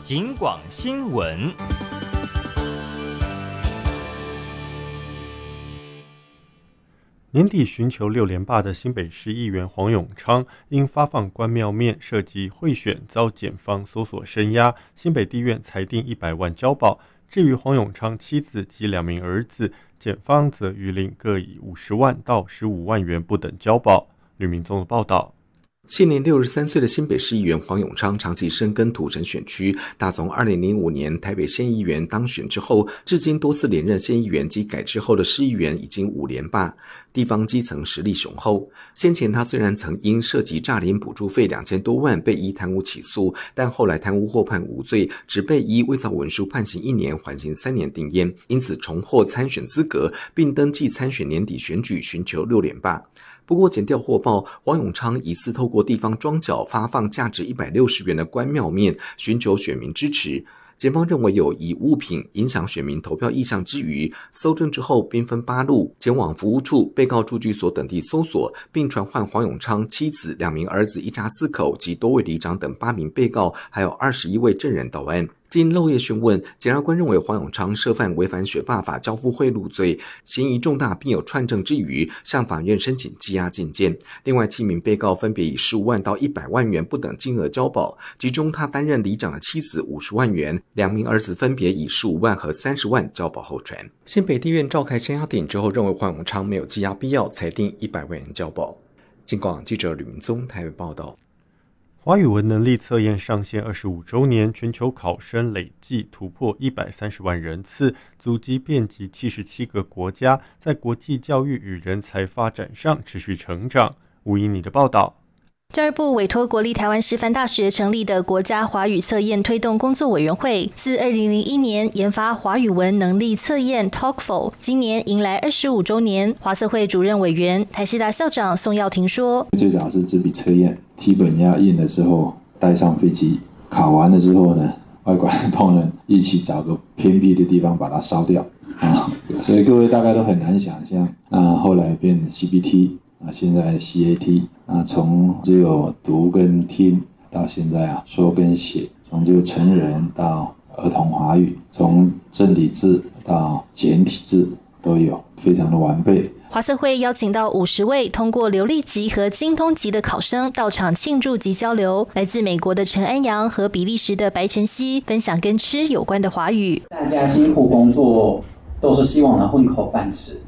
警广新闻。 年底寻求6连霸的新北市议员黄永昌，因发放关庙面涉及贿选，遭检方搜索声押，新北地院裁定100万交保。至于黄永昌妻子及2名儿子，检方则谕令各以50万到15万元不等交保。吕明宗的报道。 现年63岁的新北市议员黄永昌长期深耕土城选区，大从2005年台北县议员当选之后，至今多次连任县议员及改制后的市议员已经5连霸，地方基层实力雄厚。先前他虽然曾因涉及诈领补助费2000多万被依贪污起诉，但后来贪污获判无罪，只被依伪造文书判刑1年，缓刑3年定谳，因此重获参选资格，并登记参选年底选举，寻求6连霸。不过检调获报，黄永昌疑似透过地方庄脚发放价值160元的关庙面，寻求选民支持。检方认为有以物品影响选民投票意向之余，搜证之后兵分8路，前往服务处、被告住居所等地搜索，并传唤黄永昌妻子、2名儿子一家4口及多位里长等8名被告，还有21位证人到案。经漏夜讯问，检察官认为黄永昌涉犯违反选罢法交付贿赂罪，嫌疑重大，并有串证之余，向法院申请羁押禁见。另外7名被告分别以15万到100万元不等金额交保，其中他担任里长的妻子50万元，2名儿子分别以15万和30万交保候传。新北地院召开声押庭之后，认为黄永昌没有羁押必要，裁定100万元交保。警广记者吕明宗台北报道。 华语文能力测验上线25周年，全球考生累计突破130万人次，足迹遍及77个国家，在国际教育与人才发展上持续成长。吴怡妮的报道。 教育部委托国立台湾师范大学成立的国家华语测验推动工作委员会，自2001年研发华语文能力测验 TOEFL， 今年迎来25周年。华测会主任委员、台师大校长宋耀庭说：“ 最早是纸笔测验，题本要印的时候带上飞机，考完了之后呢，外国人同仁一起找个偏僻的地方把它烧掉所以各位大概都很难想象。后来变 CBT。现在 CAT， 从只有读跟听到现在说跟写，从就成人到儿童华语，从正体字到简体字都有，非常的完备。 华测会邀请到50位通过流利级和精通级的考生到场庆祝及交流。来自美国的陈安阳和比利时的白晨曦分享跟吃有关的华语。 大家辛苦工作，都是希望能混口饭吃。